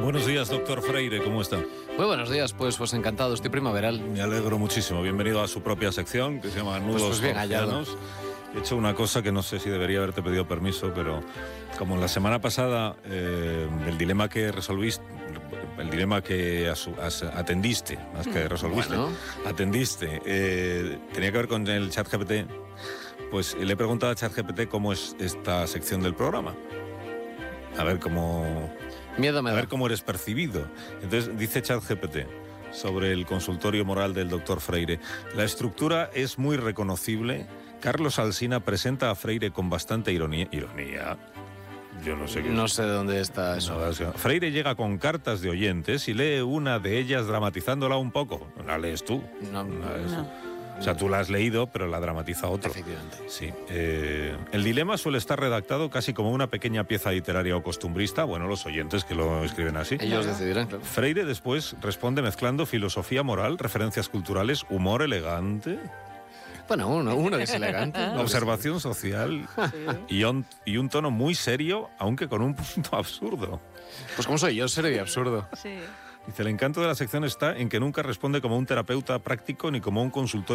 Buenos días, doctor Freire, ¿cómo está? Muy buenos días, pues encantado, estoy primaveral. Me alegro muchísimo. Bienvenido a su propia sección, que se llama Nudos bien hallado. Jorgianos. He hecho una cosa que no sé si debería haberte pedido permiso, pero como la semana pasada el dilema que resolviste, el dilema que atendiste, más que resolviste, Bueno. atendiste, tenía que ver con el ChatGPT, pues le he preguntado a ChatGPT cómo es esta sección del programa. A ver cómo... Miedo me A da. ver cómo eres percibido. Entonces, dice ChatGPT sobre el consultorio moral del doctor Freire: la estructura es muy reconocible. Carlos Alsina presenta a Freire con bastante ironía. ¿Ironía? Yo no sé qué. No sé dónde está eso. No, Freire llega con cartas de oyentes y lee una de ellas dramatizándola un poco. ¿La lees tú? No. O sea, tú la has leído, pero la dramatiza otro. Efectivamente. Sí. El dilema suele estar redactado casi como una pequeña pieza literaria o costumbrista. Bueno, los oyentes que lo escriben así. Ellos decidirán, claro. Freire después responde mezclando filosofía moral, referencias culturales, humor elegante, Bueno, uno que es elegante. observación social y un tono muy serio, aunque con un punto absurdo. Pues como soy yo, serio y absurdo. Sí. Dice, el encanto de la sección está en que nunca responde como un terapeuta práctico ni como un consultor